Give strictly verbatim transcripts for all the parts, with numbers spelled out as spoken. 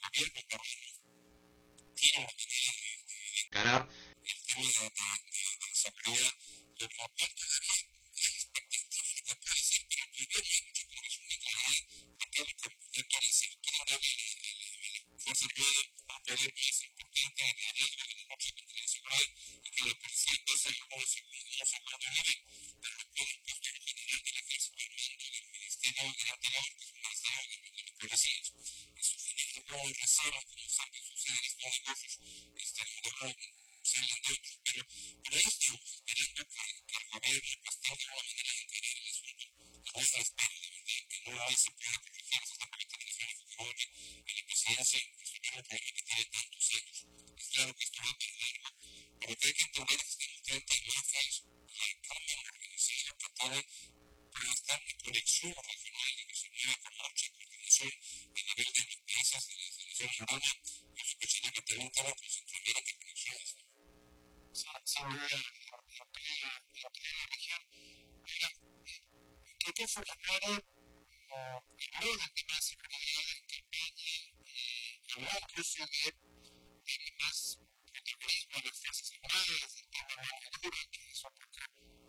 gobierno peruano tiene una manera de, de encarar el tema de, de, de, de seguridad, de otra parte de la expectativa de lo que puede ser, pero todavía no hay mucha condición de claridad de qué es lo que ya quiere decir. Quieren darle a la, a la, a la Fuerza Armada un poder más importante en la liderazgo de la lucha contra la seguridad y que la policía pase a un segundo, un segundo nivel, pero no puede el puesto general del ejército al mando del Ministerio del Interior, que es un ministerio de, de los policías. Eso genera nuevos reservas, como siempre sucede en estos negocios, este, de uno salen de otros, pero, pero ahí estamos esperando que, que el gobierno pues tenga una manera de encarar el asunto. No es la espera, de verdad, que no hay se pueda corregir, se está política nacional a favor de la presidencia, es un problema que tiene tantos años. Es claro que esto va para largo, pero lo que hay que entender es que estamos frente a mafias, la crimen organizada que tiene para estar en conexión regional y que se mueve con mucha coordinación a nivel de empresas de la selección andina, yo sospecharía que también tiene con Centroamérica conexiones. Sí, sin duda, la plena región. Mira, creo que fue primero habló del tema de seguridad en campaña y habló incluso de más protagonismo de las Fuerzas Armadas, del tema de la dura, que es un poco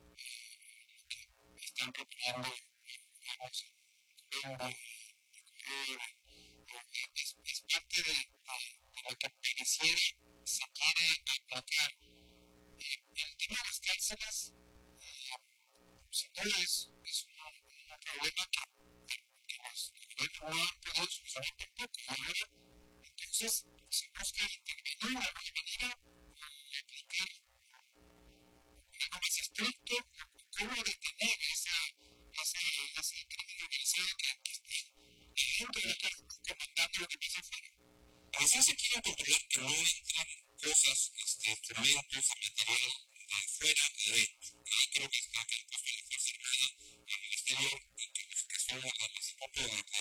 lo que están proponiendo, digamos, en Colombia, Ecuador, es, es parte de, de, de lo que pareciera se quiere aplacar. Eh, el tema de las cárceles, eh, sin duda es, es un, un problema que, que los gobiernos no han podido solucionar tampoco. Ahora, entonces, se busca intervenir de alguna manera y aplicar algo más estricto, cómo detener esa, esa, ese crimen organizado que, que está dentro de la cárcel comandando lo que pasa afuera. A veces se quiere controlar que no entren cosas, este, instrumentos o material de fuera a adentro. Ahí creo que está que el puesto de la Fuerza Armada en el exterior y que los que son el instituto de, de